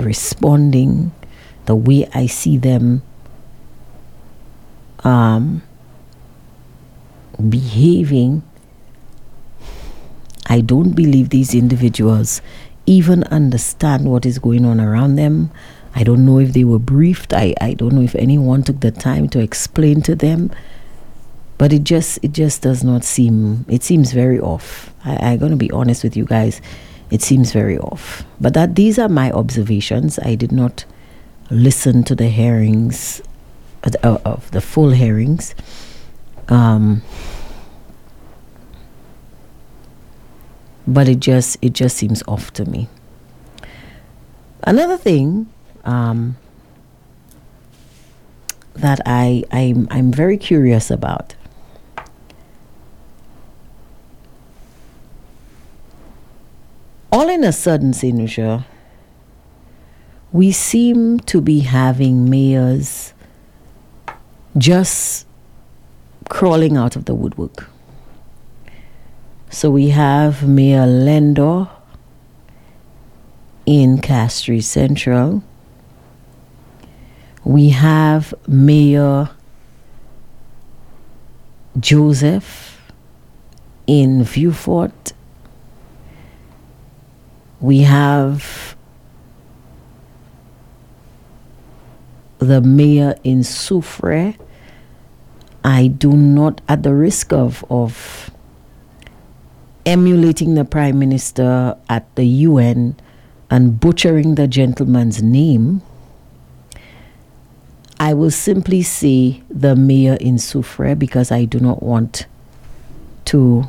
responding, the way I see them behaving, I don't believe these individuals even understand what is going on around them. I don't know if they were briefed. I don't know if anyone took the time to explain to them. But it just does not seem, it seems very off. I'm going to be honest with you guys. It seems very off. But these are my observations. I did not listen to the hearings, of the full hearings. But it just seems off to me. Another thing that I'm very curious about. All in a sudden, St. Lucia, we seem to be having mayors just crawling out of the woodwork. So we have Mayor Lendor in Castries Central. We have Mayor Joseph in Vieux Fort. We have the mayor in Soufrière. I do not, at the risk of emulating the Prime Minister at the UN and butchering the gentleman's name, I will simply say the mayor in Soufrière because I do not want to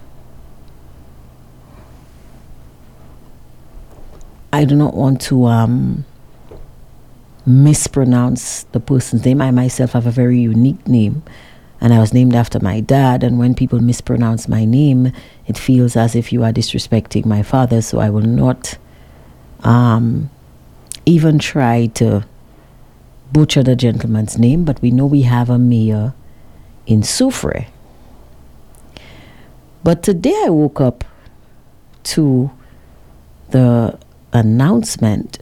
mispronounce the person's name. I myself have a very unique name, and I was named after my dad, and when people mispronounce my name, it feels as if you are disrespecting my father, so I will not even try to butcher the gentleman's name. But we know we have a mayor in Soufrière. But today I woke up to the announcement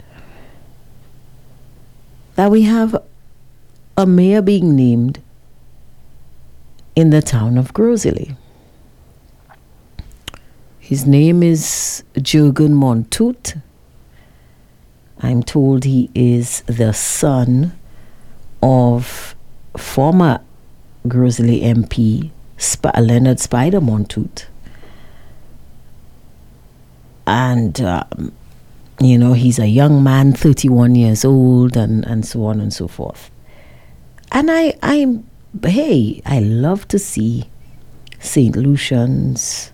that we have a mayor being named in the town of Gros-Islet. His name is Jürgen Montout. I'm told he is the son of former Gros-Islet MP Leonard Spider Montout. And he's a young man, 31 years old, and so on and so forth. And I love to see St. Lucians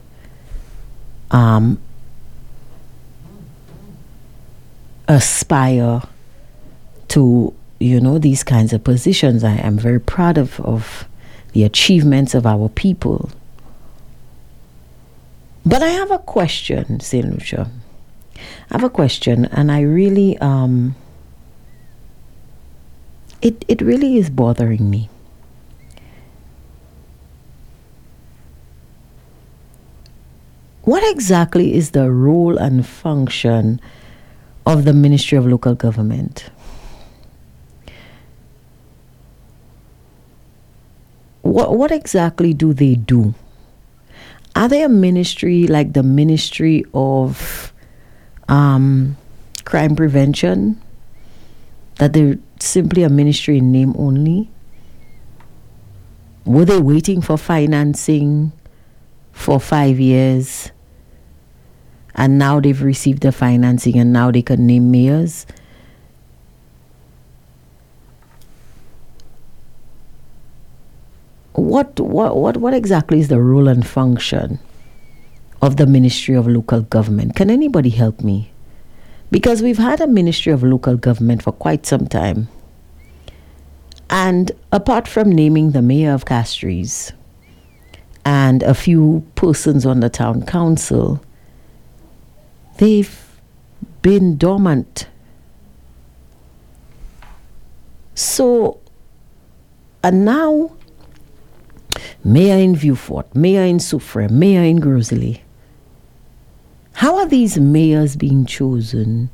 aspire to, these kinds of positions. I am very proud of the achievements of our people. But I have a question, St. Lucia. I have a question, and I really, it really is bothering me. What exactly is the role and function of the Ministry of Local Government? What exactly do they do? Are they a ministry like the Ministry of Crime Prevention? That they're simply a ministry in name only? Were they waiting for financing for 5 years, and now they've received the financing and now they can name mayors? What exactly is the role and function of the Ministry of Local Government? Can anybody help me? Because we've had a Ministry of Local Government for quite some time. And apart from naming the mayor of Castries and a few persons on the town council, they've been dormant. So, and now, mayor in Vieux Fort, mayor in Soufrière, mayor in Gros-Islet. How are these mayors being chosen